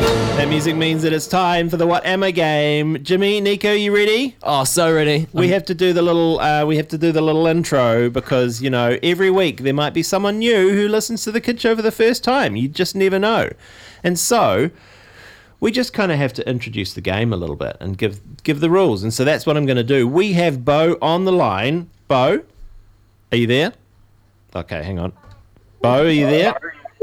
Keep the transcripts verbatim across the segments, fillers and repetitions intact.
That music means that it's time for the What Am I game. Jimmy, Nico, you ready? Oh, so ready. We have to do the little uh, we have to do the little intro because, you know, every week there might be someone new who listens to the Kid Show for the first time. You just never know. And so we just kind of have to introduce the game a little bit and give give the rules. And so that's what I'm going to do. We have Bo on the line. Bo, are you there? Okay, hang on. Bo, are you there?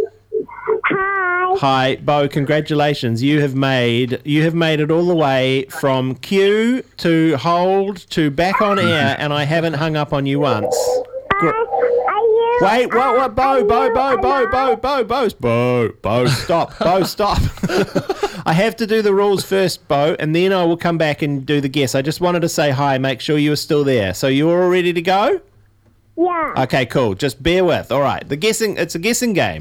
Hi. Hi, Bo, congratulations. You have made you have made it all the way from queue to hold to back on air, and I haven't hung up on you once. Gr- Uh, are you? Wait, what, what, Bo, are Bo, you Bo, Bo, alive? Bo, Bo, Bo, Bo, Bo, stop, Bo, stop. I have to do the rules first, Bo, and then I will come back and do the guess. I just wanted to say hi, make sure you are still there. So you're all ready to go? Yeah. Okay, cool. Just bear with. All right, the guessing, it's a guessing game.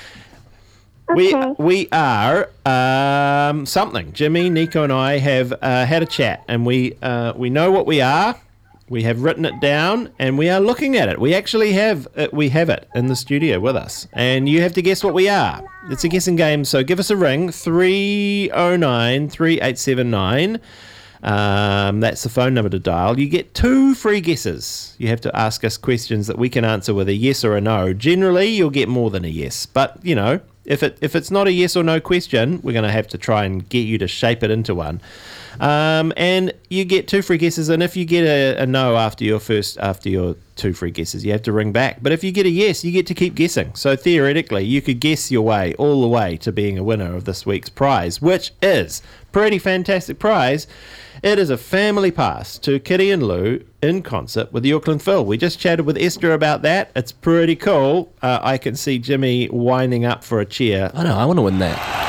We Okay. we are um, something. Jimmy, Nico, and I have uh, had a chat, and we uh, we know what we are. We have written it down, and we are looking at it. We actually have it, we have it in the studio with us, and you have to guess what we are. It's a guessing game, so give us a ring three oh nine, three eight seven nine. Um, that's the phone number to dial. You get two free guesses. You have to ask us questions that we can answer with a yes or a no. Generally, you'll get more than a yes, but you know. If it if it's not a yes or no question, we're going to have to try and get you to shape it into one. Um, and you get two free guesses. And if you get a, a no after your first after your two free guesses, you have to ring back. But if you get a yes, you get to keep guessing. So theoretically, you could guess your way all the way to being a winner of this week's prize, which is pretty fantastic prize. It is a family pass to Kitty and Lou in concert with the Auckland Phil. We just chatted with Esther about that. It's pretty cool. Uh, I can see Jimmy winding up for a cheer. I know, I want to win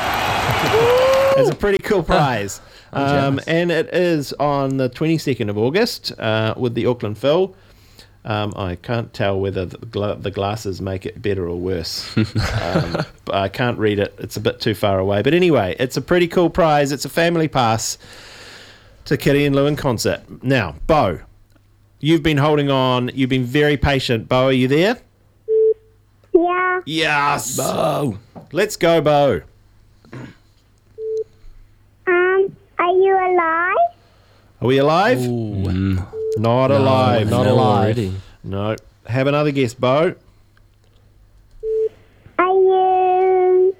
that. It's a pretty cool prize. I'm Um, jealous. and it is on the twenty-second of August uh, with the Auckland Phil. Um, I can't tell whether the, gla- the glasses make it better or worse. um, but I can't read it. It's a bit too far away. But anyway, it's a pretty cool prize. It's a family pass to Kitty and Lou in concert. Now, Bo, you've been holding on. You've been very patient. Bo, are you there? Yeah. Yes. Oh, Let's go, Bo. Um, are you alive? Are we alive? mm, Not alive. not no alive. already. No. Have another guess, Bo. Are you?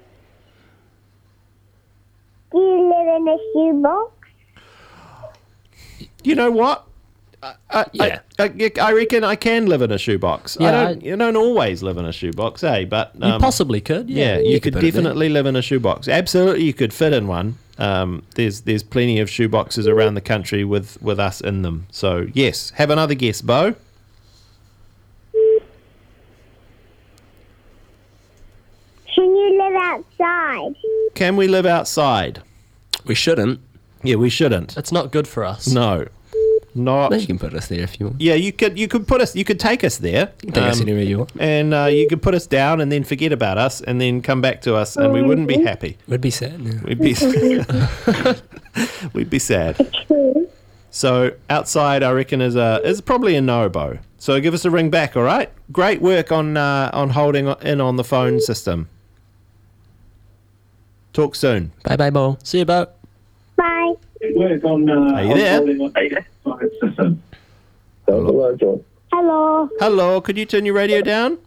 Do you live in a shoebox? You know what? I, I, Yeah. I, I, I reckon I can live in a shoebox. I Yeah, don't. I- you don't always live in a shoebox, eh? But You um, possibly could. yeah, Yeah. you, you could could put it there. definitely live in a shoebox. Absolutely, you could fit in one. Um, there's there's plenty of shoeboxes around the country with, with us in them. So yes, have another guess, Bo. Can you live outside? Can we live outside? We shouldn't. Yeah, we shouldn't. It's not good for us. No, not. No, you can put us there if you want. Yeah, you could you could put us. You could take us there. Take us um, anywhere you want. and uh, you could put us down and then forget about us and then come back to us and we wouldn't be happy. Would be sad. Yeah. We'd be we'd be sad. True. So outside, I reckon is a is probably a no, Bo. So give us a ring back, all right? Great work on uh, on holding in on the phone system. Talk soon. Bye bye, Bo. See you about. Bye. Work on, uh, Are you on there? holding on the exercise system. Hello, John. Hello. Hello, could you turn your radio down?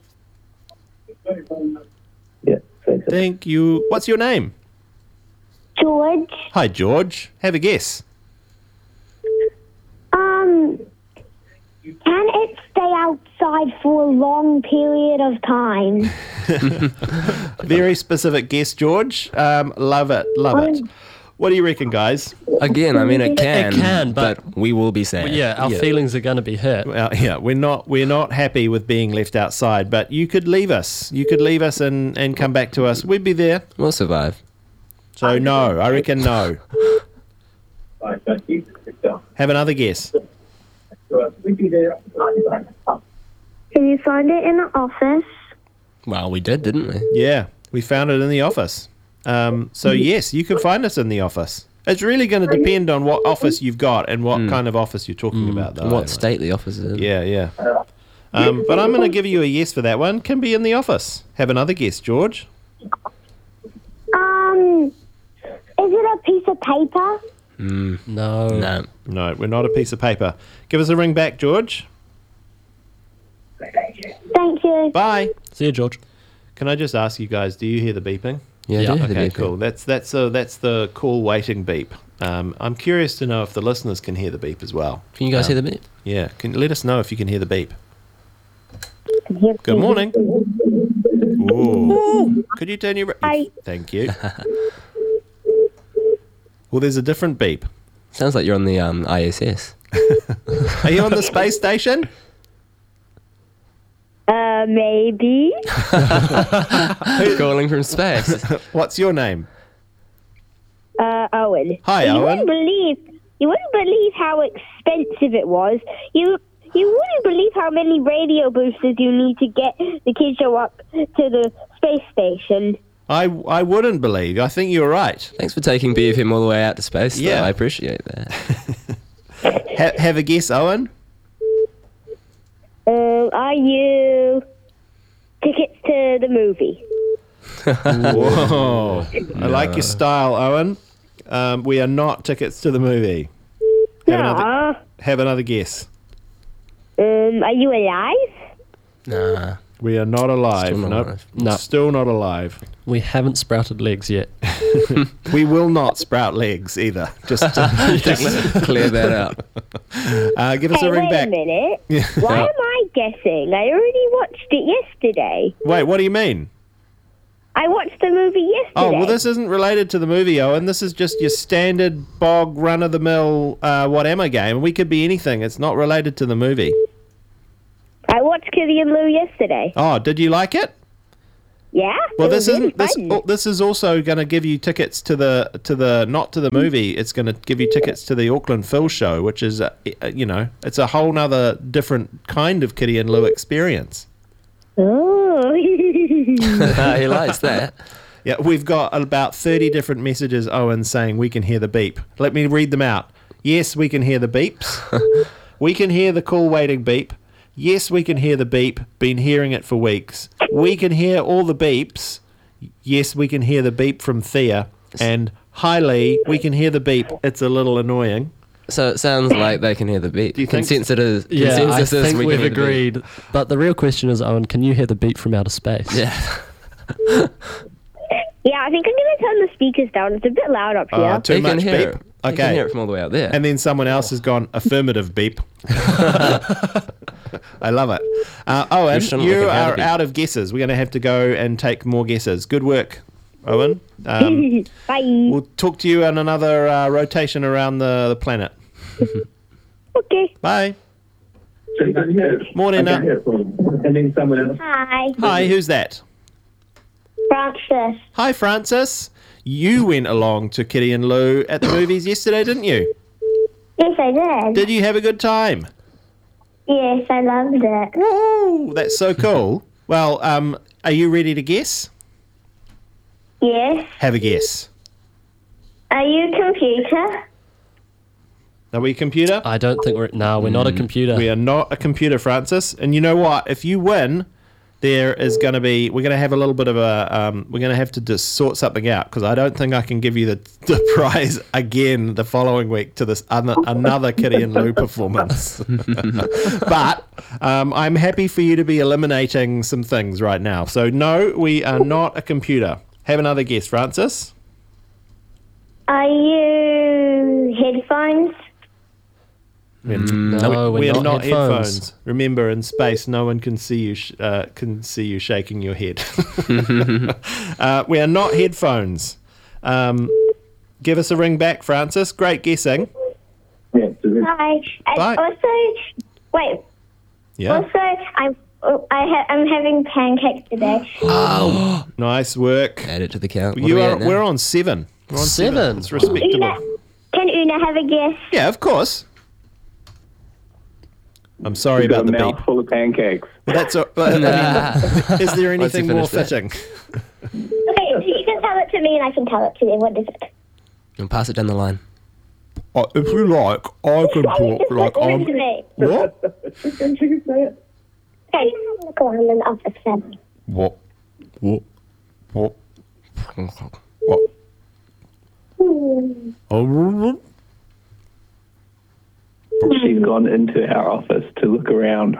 Yeah, thanks. Thank you. What's your name? George. Hi, George. Have a guess. Um, can it stay outside for a long period of time? Very specific guess, George. Um, love it. Love it. What do you reckon, guys? Again, I mean, it can. can, but- we will be sad. But yeah, our Yeah. feelings are going to be hurt. Well, yeah, we're not we're not happy with being left outside, but you could leave us. You could leave us and, and come back to us. We'd be there. We'll survive. So no, I reckon no. Right, thank you. Have another guess. We'd be there. Can you find it in the office? Well, we did, didn't we? Yeah, we found it in the office. Um, so yes, you can find us in the office. It's really going to depend on what office you've got and what kind of office you're talking about, though. And what state the office is in. Yeah, yeah. Um, but I'm going to give you a yes for that one. Can be in the office. Have another guess, George. Um, paper? Mm, No. no. No, we're not a piece of paper. Give us a ring back, George. Thank you. Bye. See you, George. Can I just ask you guys, do you hear the beeping? Yeah, Yeah, I do have the Okay, beeping. cool. That's that's uh, that's the call waiting beep. Um, I'm curious to know if the listeners can hear the beep as well. Can you guys Um, hear the beep? Yeah, can let us know if you can hear the beep. Good morning. Ooh. Could you turn your... Hi. Thank you. Well, there's a different beep. Sounds like you're on the um, I S S. Are you on the space station? Uh, maybe. Calling from space. What's your name? Uh, Owen. Hi, you Owen. Wouldn't believe, you wouldn't believe how expensive it was. You you wouldn't believe how many radio boosters you need to get the kids show up to the space station. I, I wouldn't believe. I think you're right. Thanks for taking B F M all the way out to space. though. Yeah. I appreciate that. Ha- have a guess, Owen. Um, are you tickets to the movie? Whoa. I like your style, Owen. Um, we are not tickets to the movie. Have another, Aw. have another guess. Um, are you alive? Nah. We are not alive. Still not Nope. alive. No. Still not alive. We haven't sprouted legs yet. We will not sprout legs either. Just, to, just Clear that up. uh, give us Hey, a ring wait back. a minute. Yeah. Why am I guessing? I already watched it yesterday. Wait, what do you mean? I watched the movie yesterday. Oh, well, this isn't related to the movie, Owen. This is just your standard bog, run-of-the-mill, uh, what am I game. We could be anything. It's not related to the movie. I watched Kitty and Lou yesterday. Oh, did you like it? Yeah. Well, it this was really isn't. This fun. oh, this is also going to give you tickets to the to the not to the movie. It's going to give you tickets to the Auckland Phil show, which is uh, uh, you know it's a whole nother different kind of Kitty and Lou experience. Oh. he likes that. Yeah, we've got about thirty different messages, Owen, saying we can hear the beep. Let me read them out. Yes, we can hear the beeps. We can hear the call waiting beep. Yes, we can hear the beep. Been hearing it for weeks. We can hear all the beeps. Yes, we can hear the beep from Thea. And hi Lee, we can hear the beep. It's a little annoying. So it sounds like they can hear the beat. Do you think so? Consensus is, Yeah, I consensus is think we we've can hear the beat. agreed. But the real question is, Owen, can you hear the beat from outer space? Yeah. Yeah, I think I'm going to turn the speakers down. It's a bit loud up here. Uh, too You can much hear beep. it. You can Okay. hear it from all the way out there. And then someone else has gone affirmative beep. I love it. Uh, Owen, You're still not you looking how to are beep. out of guesses. We're going to have to go and take more guesses. Good work, Owen. Um, Bye. we'll talk to you on another uh, rotation around the, the planet. Okay. Bye. I can hear. Morning, I uh, can hear from and then someone else. Hi. Hi, who's that? Francis. Hi, Francis. You went along to Kitty and Lou at the movies yesterday, didn't you? Yes, I did. Did you have a good time? Yes, I loved it. Woo! That's so cool. Well, um, are you ready to guess? Yes. Have a guess. Are you computer? Are we a computer? I don't think we're... No, we're not a computer. We are not a computer, Francis. And you know what? If you win, there is going to be... We're going to have a little bit of a... Um, we're going to have to just sort something out because I don't think I can give you the, the prize again the following week to this other, another Kitty and Lou performance. But um, I'm happy for you to be eliminating some things right now. So no, we are not a computer. Have another guess, Francis. Are you headphones? We're, No, we're we are not headphones. Remember, in space, no one can see you. Sh- uh, can see you shaking your head. uh, we are not headphones. Um, give us a ring back, Francis. Great guessing. Yeah, so this- Hi. And Bye. also, wait. Yeah. Also, I'm oh, I ha- I'm having pancakes today. Nice work. Add it to the count. What You we are. at now? We're on seven. We're on seven. Seven. It's respectable. Una, can Una have a guess? Yeah, of course. I'm sorry You've got about the a beep. mouthful of pancakes. Well, that's. A, but, I mean, is there Once you anything more finish that. fitting? Okay, so you can tell it to me and I can tell it to you. What is it? And pass it down the line. Uh, if you like, I can talk Just like listen I'm. to me. What? Can she say it? Okay, look around in the office then. What? What? What? What? Oh, She's gone into our office to look around.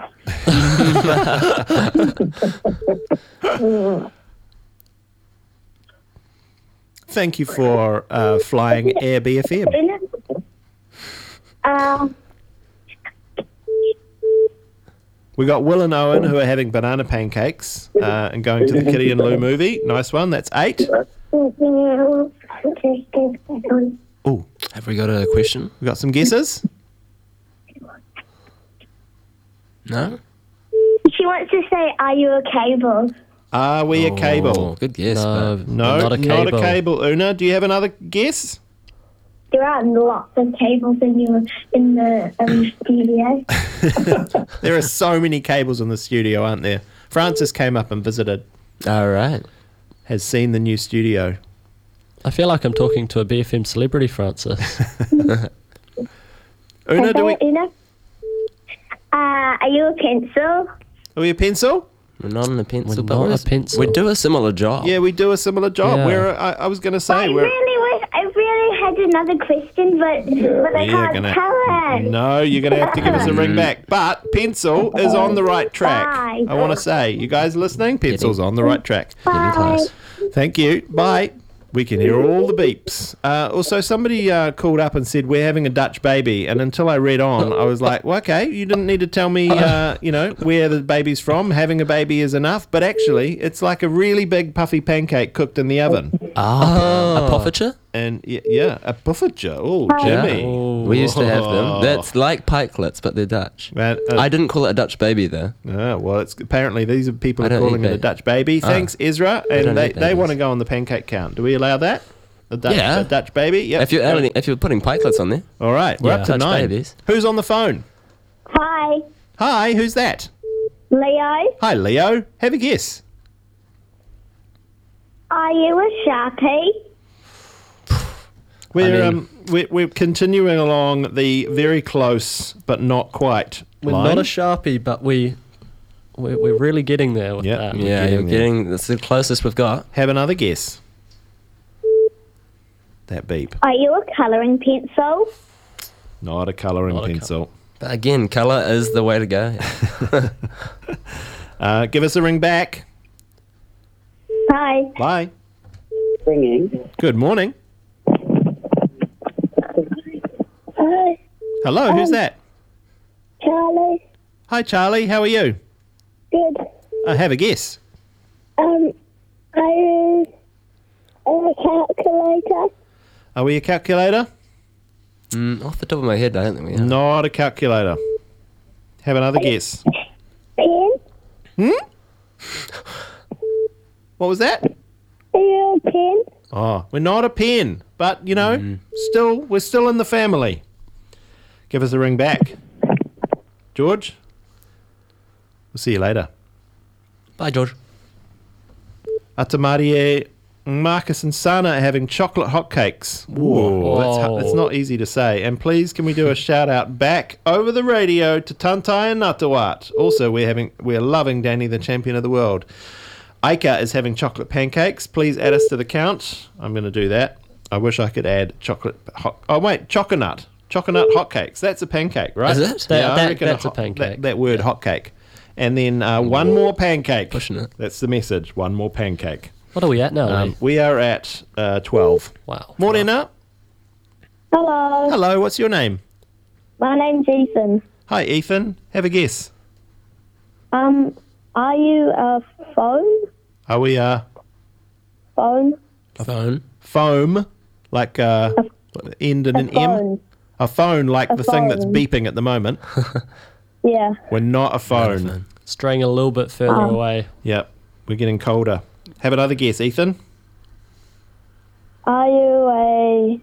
thank you for uh, flying Air B F M. Um, We got Will and Owen who are having banana pancakes uh, and going to the Kitty and Lou movie. Nice one. That's eight. Oh, Have we got a question? we got some guesses. No? she wants to say, "Are you a cable?" Are we a Oh, cable? good guess. No, but No, not a cable. Not a cable. Una, do you have another guess? There are lots of cables in your in the um, studio. There are so many cables in the studio, aren't there? Francis came up and visited, All right. has seen the new studio. I feel like I'm talking to a B F M celebrity, Francis. Una, do we, You know? Uh, are you a pencil? are we a pencil? We're not on a pencil. We're but not we're- a pencil. We do a similar job. Yeah, we do a similar job. Yeah. We're, I, I was going to I say, we're... really wish I really had another question, but but I You're can't gonna- tell it. No, you're going to have to give us a ring back. But Pencil is on the right track. Bye. I want to say, you guys listening? Pencil's on the right track. Getting close. Thank you. Bye. We can hear all the beeps. Uh, also, somebody uh, called up and said, we're having a Dutch baby. And until I read on, I was like, well, okay, you didn't need to tell me, uh, you know, where the baby's from. Having a baby is enough. But actually, it's like a really big puffy pancake cooked in the oven. Ah, a poffiture? And y- yeah, a pufferture. Oh, Yeah. Jimmy. We used to have Oh. them. That's like pikelets, but they're Dutch. Man, uh, I didn't call it a Dutch baby, though. Ah, well, it's apparently these are people I are don't calling eat it a babies. Dutch baby. Oh. Thanks, Ezra. don't And they, eat they babies. want to go on the pancake count. Do we allow that? A Dutch, Yeah. a Dutch baby? Yep. If you're adding, if you're putting pikelets on there, All right, we're Yeah. up to Dutch nine. babies. Who's on the phone? Hi, Hi, who's that? Leo. Hi, Leo. Have a guess. Are you a Sharpie? We're mean- um we're, we're continuing along the very close but not quite We're line. not a Sharpie, but we, we're, we're really getting there with Yep. that. Yeah. yeah, getting you're there. getting that's the closest we've got. Have another guess. That beep. Are you a colouring pencil? Not a colouring Not a pencil. But again, colour is the way to go. Uh, give us a ring back. Hi. Bye. Ringing. Good morning. Hi, Hello, who's that? Charlie. Hi, Charlie. How are you? Good. I have a guess. Um, are you a calculator? Are we a calculator? Mm, off the top of my head, I don't think we are. Not a calculator. Have another guess. Pen? What was that? Are you a pen? Oh, we're not a pen, but you know, still, we're still in the family. Give us a ring back, George. We'll see you later. Bye, George. Atamarie, Marcus and Sana are having chocolate hotcakes. Whoa, that's, hu- that's not easy to say. And please, can we do a shout out back over the radio to Tantai and Natawat? Also, we're having, we're loving Danny, the champion of the world. Aika is having chocolate pancakes. Please add us to the count. I'm going to do that. I wish I could add chocolate. Hot, oh wait, choconut, choconut hotcakes. That's a pancake, right? Is it? That- I that- reckon that's a hot- pancake. That, that word, hotcake. And then uh, one more pancake. Pushing it. That's the message. One more pancake. What are we at now? Um, Lee? we are at uh, twelve. Wow. Morena. Hello. Hello. What's your name? My name's Ethan. Hi, Ethan. Have a guess. Um, are you a phone? Are we uh, Phone? Phone. foam, like uh, end in A an M? phone. A phone, like A the thing that's phone. beeping at the moment. Yeah. We're not a phone. phone. Straying a little bit further Um, away. Yep. We're getting colder. Have another guess, Ethan. Are you a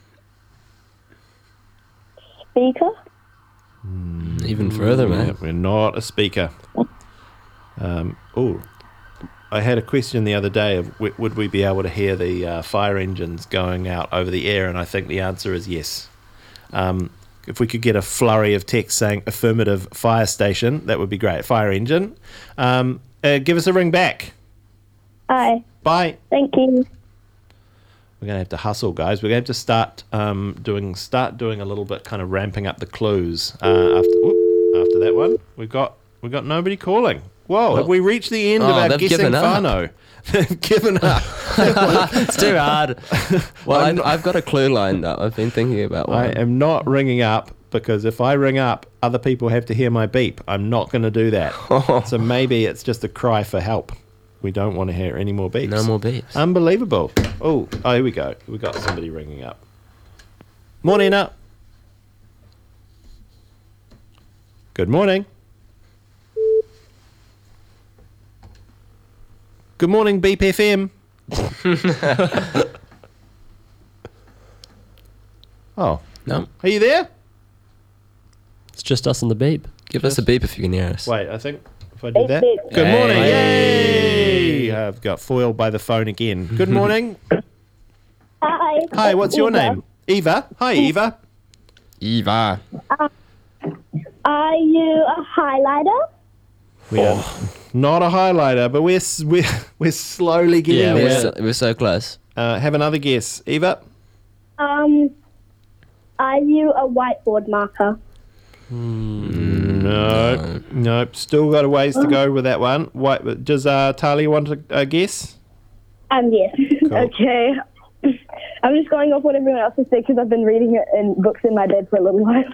speaker? Even further, man. Yep, we're not a speaker. Um, oh, I had a question the other day of w- would we be able to hear the uh, fire engines going out over the air, and I think the answer is yes. Um, if we could get a flurry of text saying affirmative fire station, that would be great. Fire engine. Um, uh, give us a ring back. Hi. Bye. Thank you. we're gonna have to hustle, guys. We're gonna have to start um, doing start doing a little bit, kind of ramping up the clues uh, after whoop, after that one. We've got we got nobody calling. Whoa, have we reached the end Oh, of our they've guessing given up. whānau? They've given up. It's too hard. Well, I've, I've got a clue lined up. I've been thinking about one. I am not ringing up because if I ring up, other people have to hear my beep. I'm not going to do that. So maybe it's just a cry for help. We don't want to hear any more beeps. No more beeps. Unbelievable. Oh, oh, here we go. We got somebody ringing up. Morning up. Good morning. Good morning, Beep F M. Oh, No. are you there? It's just us and the beep. Give us a beep if you can hear us. Wait, I think if I did Beep, that. beep. Good Hey. morning. Yay! I've got foiled by the phone again. Good morning. Hi. Hi, what's your Eva. name? Eva. Hi, Eva. Eva. Are you a highlighter? We are not a highlighter, but we're s- we're we're slowly getting Yeah, We're there. so, we're so close. Uh, have another guess, Eva. Um, are you a whiteboard marker? No, no. Still got a ways to go with that one. What does uh, Talia want a, a guess? Um, yes. Okay. I'm just going off what everyone else has said because I've been reading it in books in my bed for a little while.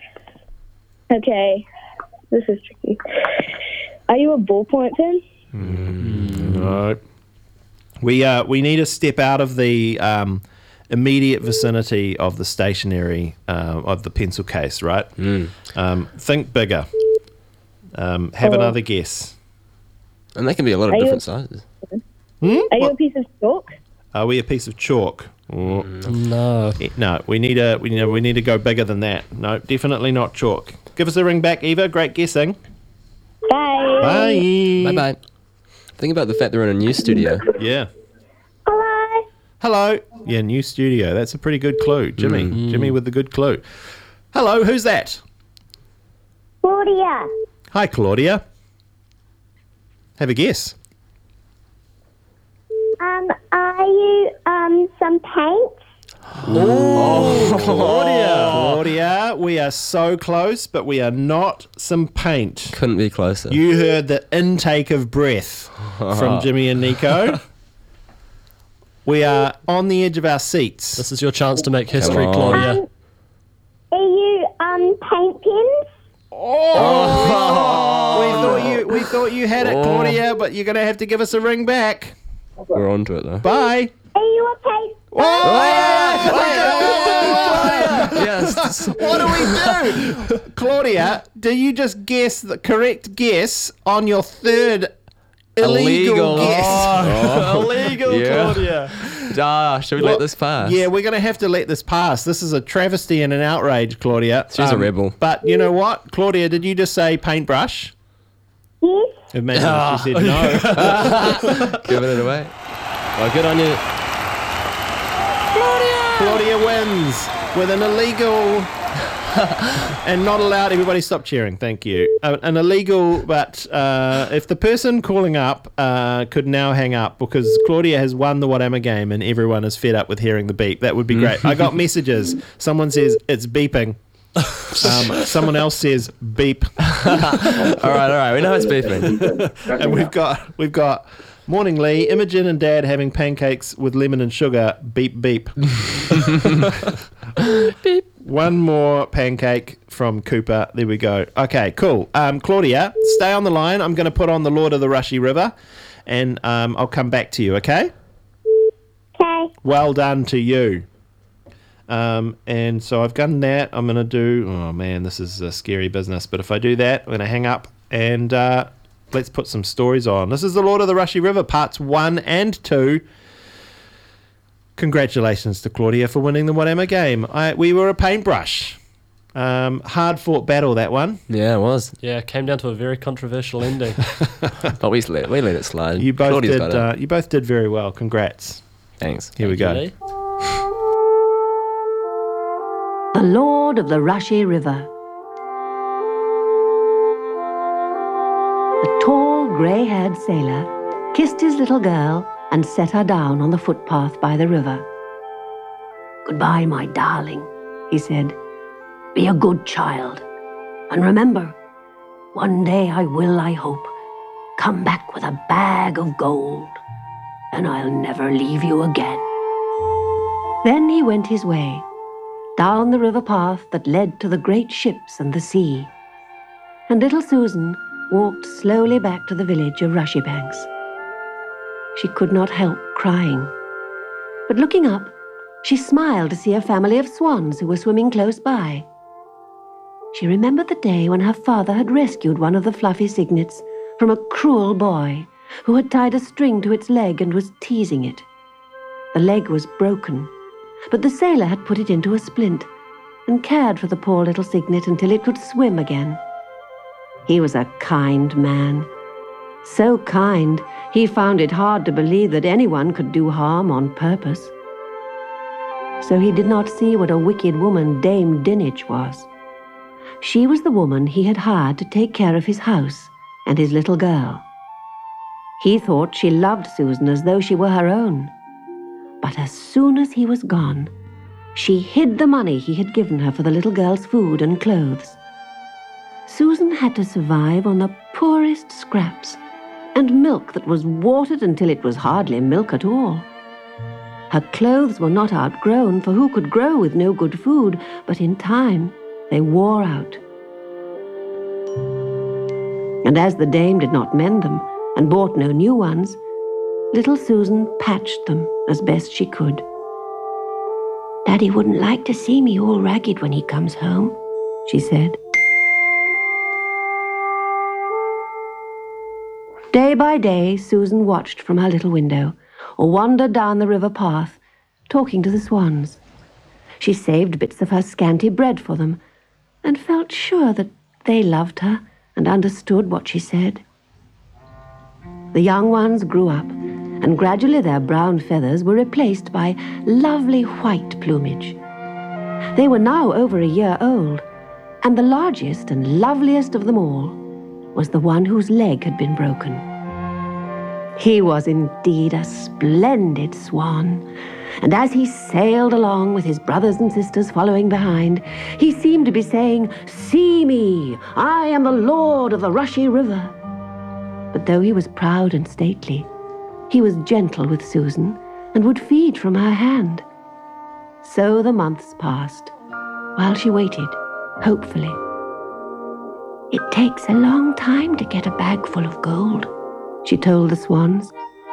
Okay. This is tricky. Are you a ballpoint pen? No. We uh we need to step out of the um, immediate vicinity of the stationery uh, of the pencil case, right? Um, think bigger. Um, have Oh. another guess. And they can be a lot of Are you- different sizes. Hmm? Are you What- a piece of chalk? Are we a piece of chalk? Oh, No. no, we need a we need we need to go bigger than that. No, definitely not chalk. Give us a ring back, Eva. Great guessing. Bye. Bye. Bye bye. Think about the fact they're in a new studio. Yeah. Hello. Hello. Yeah, new studio. That's a pretty good clue. Jimmy. Jimmy with the good clue. Hello, who's that? Claudia. Hi, Claudia. Have a guess. Um, are you um some paint? Claudia. Claudia, we are so close, but we are not some paint. Couldn't be closer. You heard the intake of breath from Jimmy and Nico. We are on the edge of our seats. This is your chance to make history, on. Claudia. Um, are you um paint pens? Oh! We thought you we thought you had it, Claudia, but you're gonna have to give us a ring back. We're onto it though. Bye. Are you a paint? Yes. What do we do? Claudia, do you just guess the correct guess on your third illegal, Illegal. guess? Illegal, Yeah. Claudia. Ah, should we let this pass? Yeah, we're going to have to let this pass. This is a travesty and an outrage, Claudia. Um, She's a rebel. But you know what? Claudia, did you just say paintbrush? Yes. Imagine if she said no. Giving it away. Well, good on you. Claudia wins with an illegal and not allowed. Everybody stop cheering. Thank you. Uh, an illegal, but uh, if the person calling up uh, could now hang up because Claudia has won the Whatever game and everyone is fed up with hearing the beep, that would be great. I got messages. Someone says it's beeping. Um, someone else says beep, All right, all right. We know it's beefing. and we've got we've got. Morning, Lee. Imogen and Dad having pancakes with lemon and sugar. Beep, beep. Beep. One more pancake from Cooper. There we go. Okay, cool. Um, Claudia, stay on the line. I'm going to put on the Lord of the Rushy River, and um, I'll come back to you, okay? Okay. Well done to you. Um, and so I've done that. I'm going to do... Oh, man, this is a scary business. But if I do that, I'm going to hang up and... Uh, let's put some stories on. This is the Lord of the Rushy River, parts one and two. Congratulations to Claudia for winning the Whatever game. I, we were a paintbrush. Um, hard fought battle, that one. Yeah, it was. Yeah, came down to a very controversial ending. But we let, we let it slide. You both Claudia's did. got it. Uh, you both did very well. Congrats. Thanks. Here we go. Lee? The Lord of the Rushy River. A tall, grey-haired sailor kissed his little girl and set her down on the footpath by the river. "Goodbye, my darling," he said. "Be a good child. And remember, one day I will, I hope, come back with a bag of gold, and I'll never leave you again." Then he went his way, down the river path that led to the great ships and the sea. And little Susan walked slowly back to the village of Rushybanks. She could not help crying. But looking up, she smiled to see a family of swans who were swimming close by. She remembered the day when her father had rescued one of the fluffy cygnets from a cruel boy who had tied a string to its leg and was teasing it. The leg was broken, but the sailor had put it into a splint and cared for the poor little cygnet until it could swim again. He was a kind man. So kind, he found it hard to believe that anyone could do harm on purpose. So he did not see what a wicked woman Dame Dinich was. She was the woman he had hired to take care of his house and his little girl. He thought she loved Susan as though she were her own. But as soon as he was gone, she hid the money he had given her for the little girl's food and clothes. Susan had to survive on the poorest scraps and milk that was watered until it was hardly milk at all. Her clothes were not outgrown, for who could grow with no good food, but in time they wore out. And as the dame did not mend them and bought no new ones, little Susan patched them as best she could. "Daddy wouldn't like to see me all ragged when he comes home," she said. Day by day, Susan watched from her little window, or wandered down the river path, talking to the swans. She saved bits of her scanty bread for them, and felt sure that they loved her and understood what she said. The young ones grew up, and gradually their brown feathers were replaced by lovely white plumage. They were now over a year old, and the largest and loveliest of them all was the one whose leg had been broken. He was indeed a splendid swan, and as he sailed along with his brothers and sisters following behind, he seemed to be saying, "See me, I am the lord of the Rushy River." But though he was proud and stately, he was gentle with Susan and would feed from her hand. So the months passed, while she waited, hopefully. "It takes a long time to get a bag full of gold," she told the swans.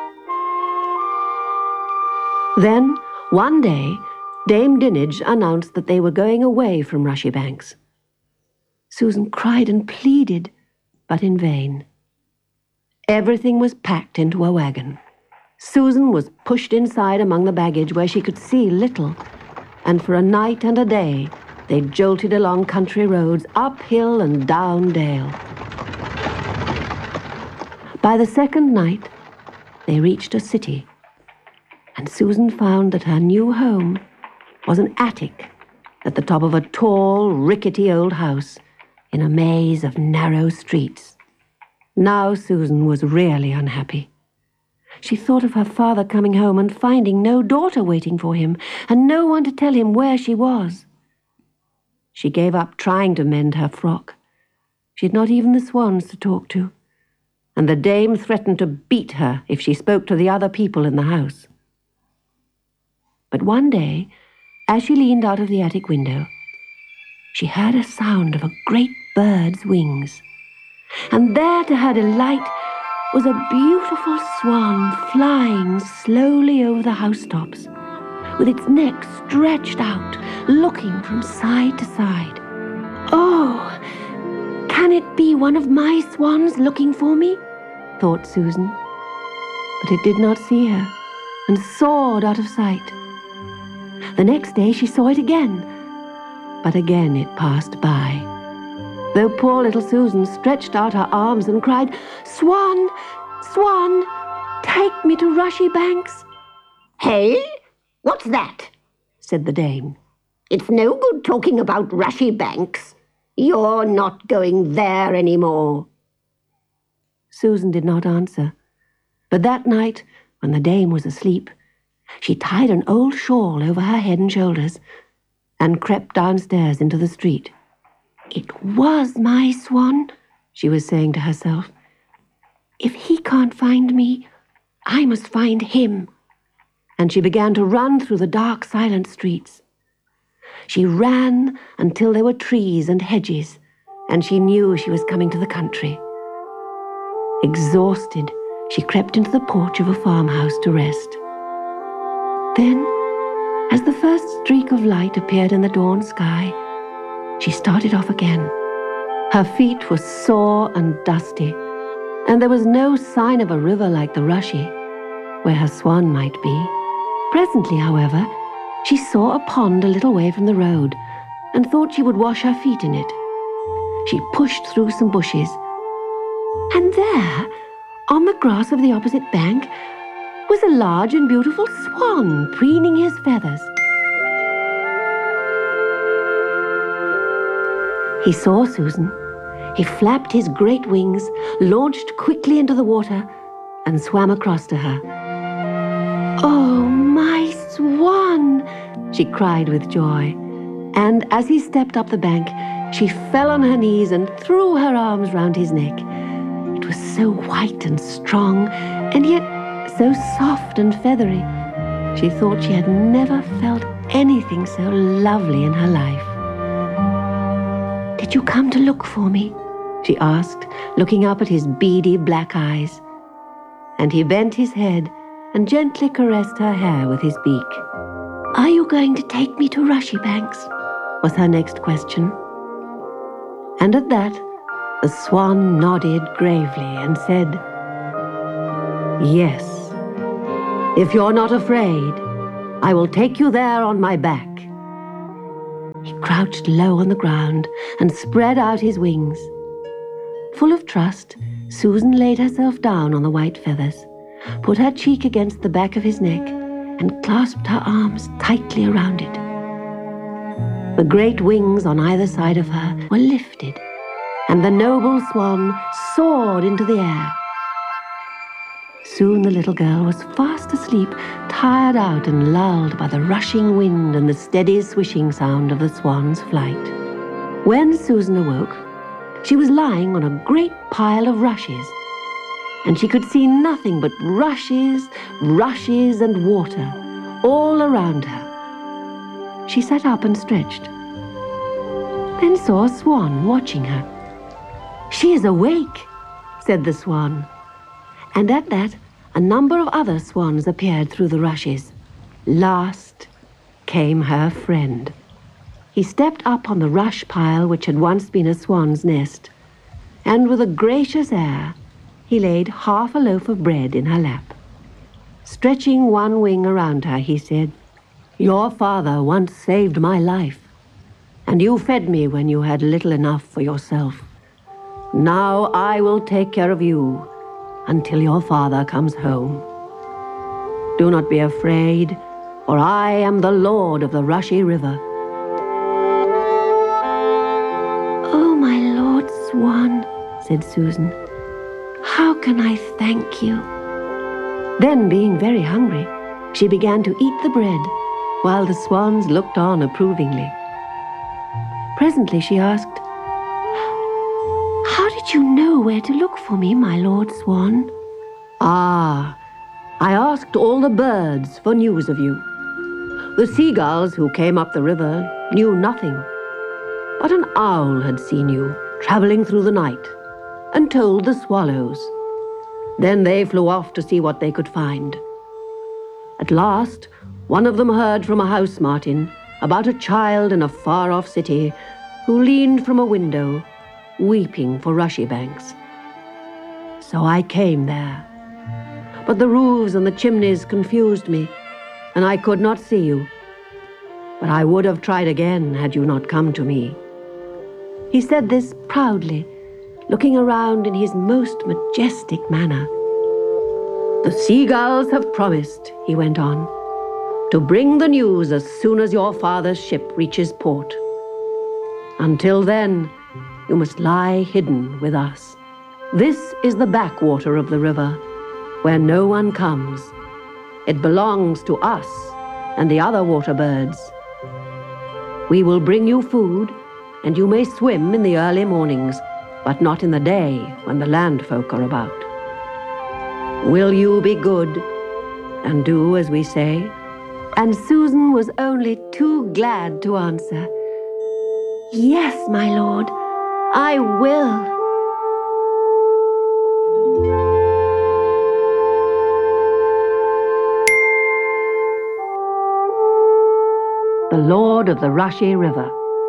Then, one day, Dame Dinich announced that they were going away from Rushybanks. Susan cried and pleaded, but in vain. Everything was packed into a wagon. Susan was pushed inside among the baggage where she could see little, and for a night and a day they jolted along country roads, up hill and down dale. By the second night, they reached a city, and Susan found that her new home was an attic at the top of a tall, rickety old house in a maze of narrow streets. Now Susan was really unhappy. She thought of her father coming home and finding no daughter waiting for him, and no one to tell him where she was. She gave up trying to mend her frock. She had not even the swans to talk to, and the dame threatened to beat her if she spoke to the other people in the house. But one day, as she leaned out of the attic window, she heard a sound of a great bird's wings, and there to her delight was a beautiful swan flying slowly over the housetops, with its neck stretched out, looking from side to side. "Oh, can it be one of my swans looking for me?" thought Susan. But it did not see her, and soared out of sight. The next day she saw it again, but again it passed by, though poor little Susan stretched out her arms and cried, "Swan, swan, take me to Rushybanks." "Hey, what's that?" said the dame. "It's no good talking about Rushybanks. You're not going there any more." Susan did not answer, but that night, when the dame was asleep, She tied an old shawl over her head and shoulders and crept downstairs into the street. It was my swan, she was saying to herself. If he can't find me, I must find him. And she began to run through the dark, silent streets. She ran until there were trees and hedges, and she knew she was coming to the country. Exhausted, she crept into the porch of a farmhouse to rest. Then, as the first streak of light appeared in the dawn sky, she started off again. Her feet were sore and dusty, and there was no sign of a river like the Rushy, where her swan might be. Presently, however, she saw a pond a little way from the road, and thought she would wash her feet in it. She pushed through some bushes, and there, on the grass of the opposite bank, was a large and beautiful swan preening his feathers. He saw Susan. He flapped his great wings, launched quickly into the water, and swam across to her. "Oh, my swan!" she cried with joy. And as he stepped up the bank, she fell on her knees and threw her arms round his neck. It was so white and strong, and yet so soft and feathery. She thought she had never felt anything so lovely in her life. "Did you come to look for me?" she asked, looking up at his beady black eyes. And he bent his head and gently caressed her hair with his beak. "Are you going to take me to Rushy Banks?" was her next question. And at that, the swan nodded gravely and said, "Yes. If you're not afraid, I will take you there on my back." He crouched low on the ground and spread out his wings. Full of trust, Susan laid herself down on the white feathers, put her cheek against the back of his neck, and clasped her arms tightly around it. The great wings on either side of her were lifted, and the noble swan soared into the air. Soon the little girl was fast asleep, tired out and lulled by the rushing wind and the steady swishing sound of the swan's flight. When Susan awoke, she was lying on a great pile of rushes, and she could see nothing but rushes, rushes and water all around her. She sat up and stretched, then saw a swan watching her. "She is awake," said the swan. And at that, a number of other swans appeared through the rushes. Last came her friend. He stepped up on the rush pile which had once been a swan's nest, and with a gracious air, he laid half a loaf of bread in her lap. Stretching one wing around her, he said, "Your father once saved my life, and you fed me when you had little enough for yourself. Now I will take care of you until your father comes home. Do not be afraid, for I am the Lord of the Rushy River." "Oh, my Lord Swan," said Susan, "how can I thank you?" Then, being very hungry, she began to eat the bread, while the swans looked on approvingly. Presently she asked, "How did you know where to look for me, my Lord Swan?" "Ah, I asked all the birds for news of you. The seagulls who came up the river knew nothing, but an owl had seen you traveling through the night and told the swallows. Then they flew off to see what they could find. At last, one of them heard from a house martin about a child in a far-off city who leaned from a window, weeping for Rushy Banks. So I came there, but the roofs and the chimneys confused me, and I could not see you. But I would have tried again had you not come to me." He said this proudly, looking around in his most majestic manner. "The seagulls have promised," he went on, "to bring the news as soon as your father's ship reaches port. Until then, you must lie hidden with us. This is the backwater of the river, where no one comes, It belongs to us and the other water birds. We will bring you food, and you may swim in the early mornings, but not in the day when the land folk are about. Will you be good and do as we say?" And Susan was only too glad to answer, "Yes, my lord, I will." The Lord of the Rushy River.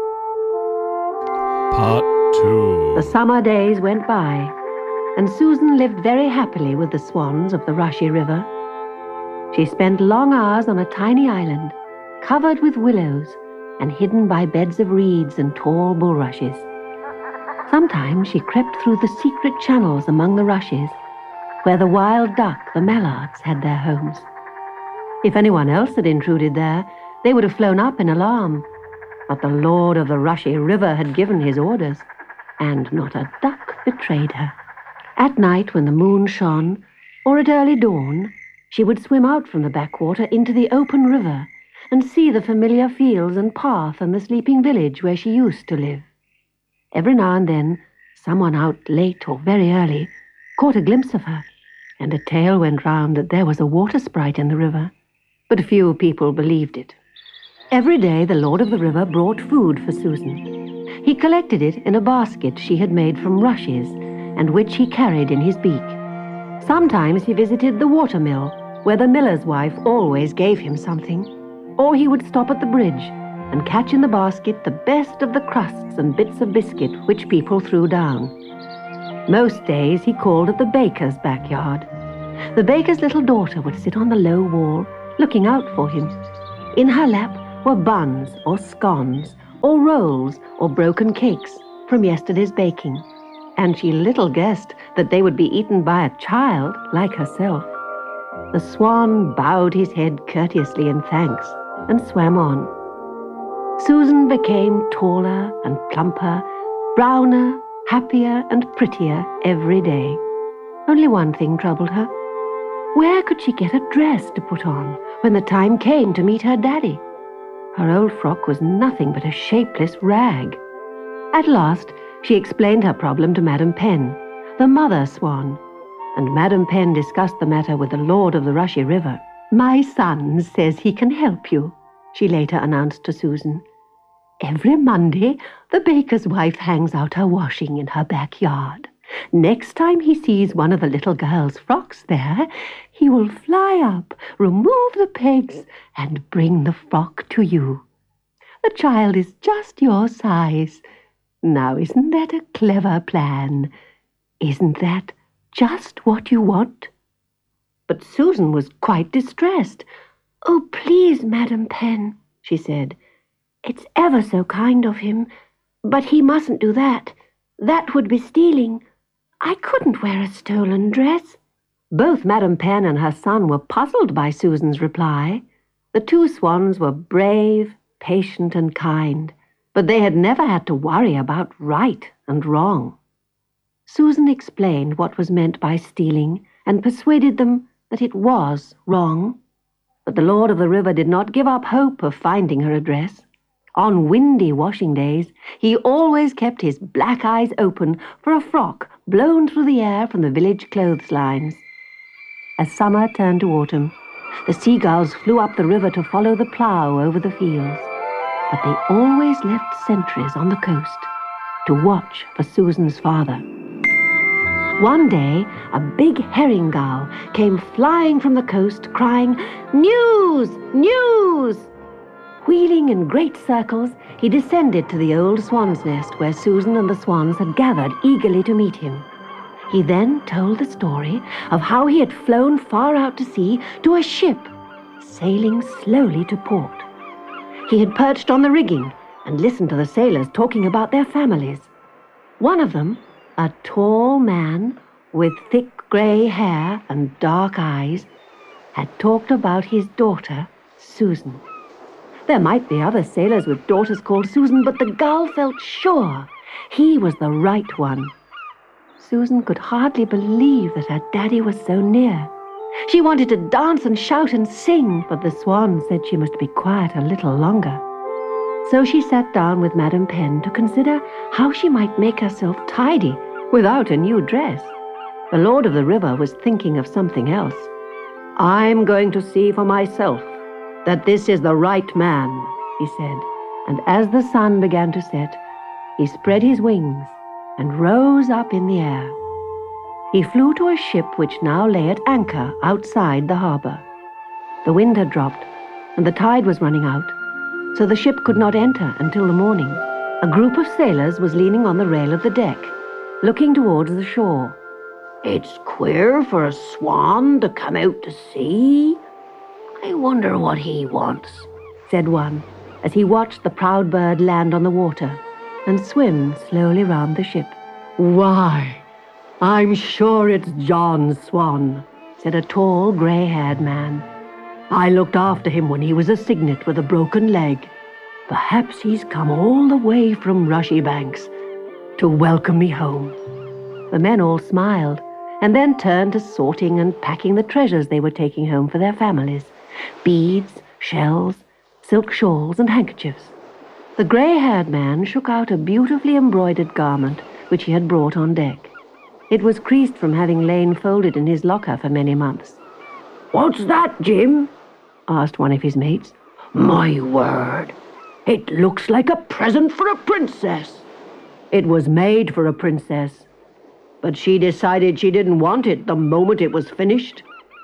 Part two. The summer days went by, and Susan lived very happily with the swans of the Rushy River. She spent long hours on a tiny island, covered with willows and hidden by beds of reeds and tall bulrushes. Sometimes she crept through the secret channels among the rushes, where the wild duck, the mallards, had their homes. If anyone else had intruded there, they would have flown up in alarm. But the Lord of the Rushy River had given his orders, and not a duck betrayed her. At night, when the moon shone, or at early dawn, she would swim out from the backwater into the open river and see the familiar fields and path and the sleeping village where she used to live. Every now and then, someone out late or very early caught a glimpse of her, and a tale went round that there was a water sprite in the river. But few people believed it. Every day the Lord of the River brought food for Susan. He collected it in a basket she had made from rushes, and which he carried in his beak. Sometimes he visited the watermill, where the miller's wife always gave him something. Or he would stop at the bridge and catch in the basket the best of the crusts and bits of biscuit which people threw down. Most days he called at the baker's backyard. The baker's little daughter would sit on the low wall, looking out for him. In her lap were buns or scones or rolls or broken cakes from yesterday's baking, and she little guessed that they would be eaten by a child like herself. The swan bowed his head courteously in thanks and swam on. Susan became taller and plumper, browner, happier and prettier every day. Only one thing troubled her. Where could she get a dress to put on when the time came to meet her daddy? Her old frock was nothing but a shapeless rag. At last, she explained her problem to Madam Penn, the mother swan, and Madam Penn discussed the matter with the Lord of the Rushy River. "My son says he can help you," she later announced to Susan. "Every Monday, the baker's wife hangs out her washing in her backyard. Next time he sees one of the little girl's frocks there, he will fly up, remove the pegs, and bring the frock to you. The child is just your size. Now, isn't that a clever plan? Isn't that just what you want?" But Susan was quite distressed. "Oh, please, Madam Penn," she said. "It's ever so kind of him, but he mustn't do that. That would be stealing. I couldn't wear a stolen dress." Both Madam Penn and her son were puzzled by Susan's reply. The two swans were brave, patient, and kind, but they had never had to worry about right and wrong. Susan explained what was meant by stealing and persuaded them that it was wrong. But the Lord of the River did not give up hope of finding her a dress. On windy washing days, he always kept his black eyes open for a frock blown through the air from the village clotheslines. As summer turned to autumn, the seagulls flew up the river to follow the plough over the fields, but they always left sentries on the coast to watch for Susan's father. One day, a big herring gull came flying from the coast, crying, "News! News!" Wheeling in great circles, he descended to the old swan's nest where Susan and the swans had gathered eagerly to meet him. He then told the story of how he had flown far out to sea to a ship sailing slowly to port. He had perched on the rigging and listened to the sailors talking about their families. One of them, a tall man with thick grey hair and dark eyes, had talked about his daughter, Susan. There might be other sailors with daughters called Susan, but the gull felt sure he was the right one. Susan could hardly believe that her daddy was so near, She wanted to dance and shout and sing, but the Swan said she must be quiet a little longer. So she sat down with Madame Pen to consider how she might make herself tidy without a new dress. The Lord of the River was thinking of something else. "I'm going to see for myself that this is the right man," he said, and as the sun began to set, he spread his wings and rose up in the air. He flew to a ship which now lay at anchor outside the harbour. The wind had dropped, and the tide was running out, so the ship could not enter until the morning. A group of sailors was leaning on the rail of the deck, looking towards the shore. "It's queer for a swan to come out to sea. I wonder what he wants," said one, as he watched the proud bird land on the water and swim slowly round the ship. "Why, I'm sure it's John Swan," said a tall, grey-haired man. "I looked after him when he was a cygnet with a broken leg. Perhaps he's come all the way from Rushy Banks to welcome me home." The men all smiled, and then turned to sorting and packing the treasures they were taking home for their families: beads, shells, silk shawls, and handkerchiefs. The grey-haired man shook out a beautifully embroidered garment which he had brought on deck. It was creased from having lain folded in his locker for many months. "What's that, Jim?" asked one of his mates. "My word, it looks like a present for a princess." "It was made for a princess, but she decided she didn't want it the moment it was finished.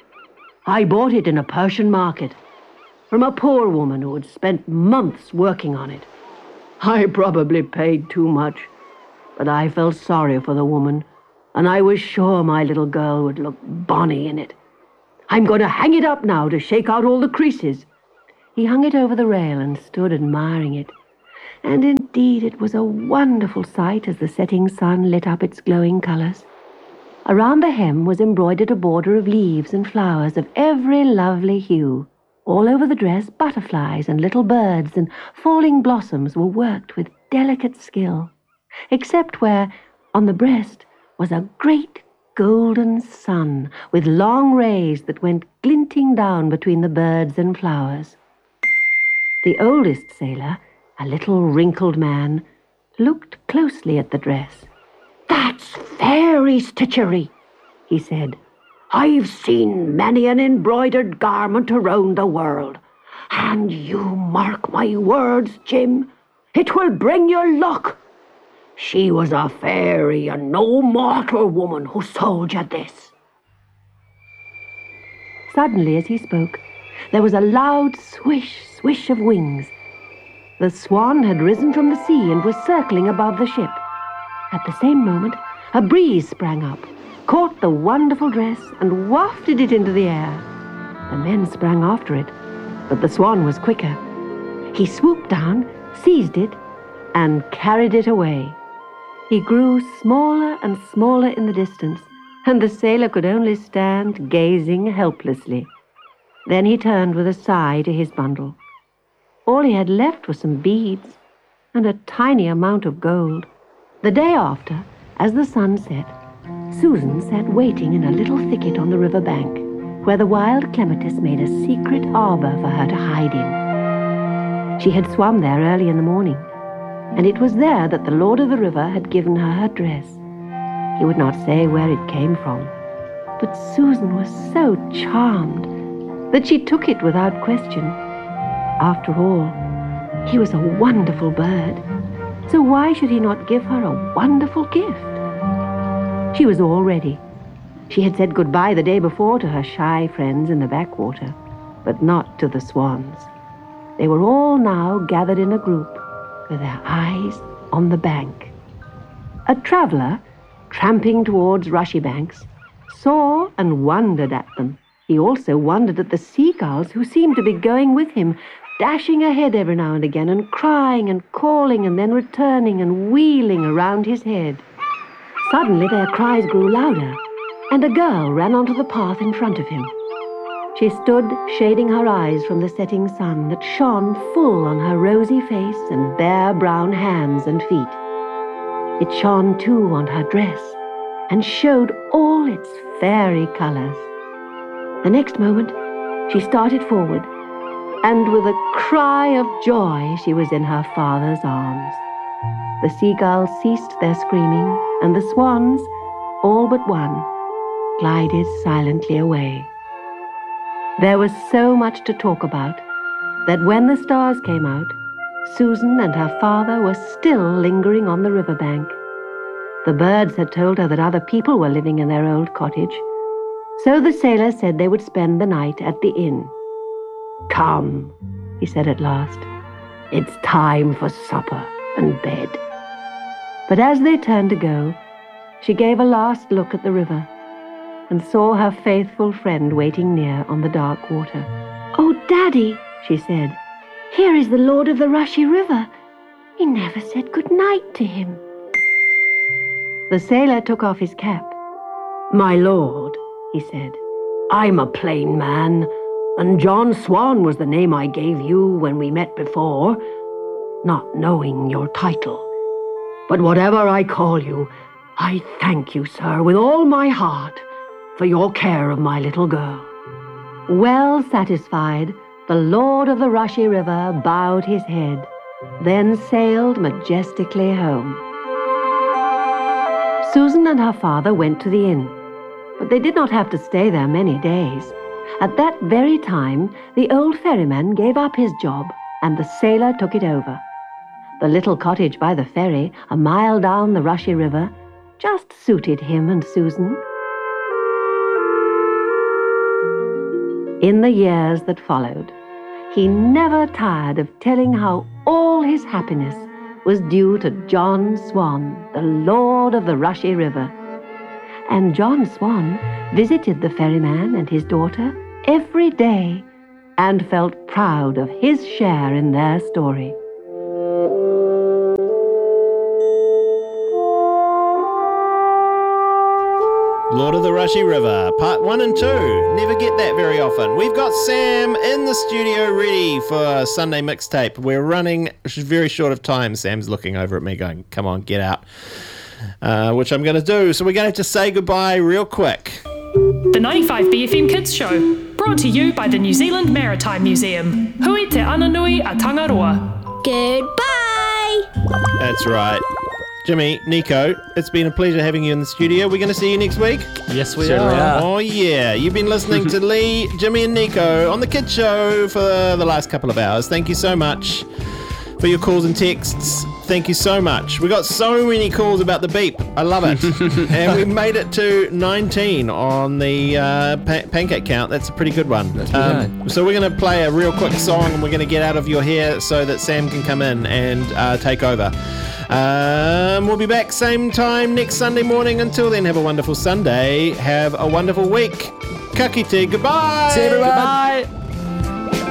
I bought it in a Persian market from a poor woman who had spent months working on it. I probably paid too much, but I felt sorry for the woman, and I was sure my little girl would look bonny in it. I'm going to hang it up now to shake out all the creases." He hung it over the rail and stood admiring it. And indeed it was a wonderful sight as the setting sun lit up its glowing colours. Around the hem was embroidered a border of leaves and flowers of every lovely hue. All over the dress, butterflies and little birds and falling blossoms were worked with delicate skill, except where, on the breast, was a great golden sun with long rays that went glinting down between the birds and flowers. The oldest sailor, a little wrinkled man, looked closely at the dress. "That's fairy stitchery," he said. "I've seen many an embroidered garment around the world, and you mark my words, Jim, it will bring you luck. She was a fairy and no mortal woman who sold you this." Suddenly, as he spoke, there was a loud swish, swish of wings. The Swan had risen from the sea and was circling above the ship. At the same moment, a breeze sprang up, caught the wonderful dress, and wafted it into the air. The men sprang after it, but the Swan was quicker. He swooped down, seized it, and carried it away. He grew smaller and smaller in the distance, and the sailor could only stand gazing helplessly. Then he turned with a sigh to his bundle. All he had left was some beads and a tiny amount of gold. The day after, as the sun set, Susan sat waiting in a little thicket on the river bank, where the wild clematis made a secret arbour for her to hide in. She had swum there early in the morning, and it was there that the Lord of the River had given her her dress. He would not say where it came from, but Susan was so charmed that she took it without question. After all, he was a wonderful bird, so why should he not give her a wonderful gift? She was all ready. She had said goodbye the day before to her shy friends in the backwater, but not to the swans. They were all now gathered in a group, with their eyes on the bank. A traveller, tramping towards Rushy Banks, saw and wondered at them. He also wondered at the seagulls who seemed to be going with him, dashing ahead every now and again and crying and calling and then returning and wheeling around his head. Suddenly their cries grew louder, and a girl ran onto the path in front of him. She stood shading her eyes from the setting sun that shone full on her rosy face and bare brown hands and feet. It shone too on her dress and showed all its fairy colours. The next moment, she started forward, and with a cry of joy, she was in her father's arms. The seagulls ceased their screaming, and the swans, all but one, glided silently away. There was so much to talk about that when the stars came out, Susan and her father were still lingering on the riverbank. The birds had told her that other people were living in their old cottage, so the sailor said they would spend the night at the inn. "Come," he said at last, "it's time for supper and bed." But as they turned to go, she gave a last look at the river and saw her faithful friend waiting near on the dark water. "Oh, Daddy," she said, "here is the Lord of the Rushy River. We never said good night to him." The sailor took off his cap. "My lord," he said, "I'm a plain man, and John Swan was the name I gave you when we met before, not knowing your title. But whatever I call you, I thank you, sir, with all my heart, for your care of my little girl." Well satisfied, the Lord of the Rushy River bowed his head, then sailed majestically home. Susan and her father went to the inn, but they did not have to stay there many days. At that very time, the old ferryman gave up his job, and the sailor took it over. The little cottage by the ferry, a mile down the Rushy River, just suited him and Susan. In the years that followed, he never tired of telling how all his happiness was due to John Swan, the Lord of the Rushy River. And John Swan visited the ferryman and his daughter every day and felt proud of his share in their story. Lord of the Rushy River, part one and two. Never get that very often. We've got Sam in the studio ready for Sunday mixtape. We're running very short of time. Sam's looking over at me going, come on, get out. Uh, which I'm going to do. So we're going to have to say goodbye real quick. The ninety-five B F M Kids Show, brought to you by the New Zealand Maritime Museum. Hui te ananui a Tangaroa. Goodbye. That's right. Jimmy, Nico, it's been a pleasure having you in the studio. We're going to see you next week? Yes, we Certainly are. are. Oh, yeah. You've been listening to Lee, Jimmy and Nico on the Kids Show for the last couple of hours. Thank you so much for your calls and texts. Thank you so much. We got so many calls about the beep. I love it. And we made it to nineteen on the uh, pa- pancake count. That's a pretty good one. That's pretty Um, so we're going to play a real quick song and we're going to get out of your hair so that Sam can come in and uh, take over. Um, we'll be back same time next Sunday morning. Until then, have a wonderful Sunday. Have a wonderful week. Ka kite, goodbye. See you, everyone. Bye.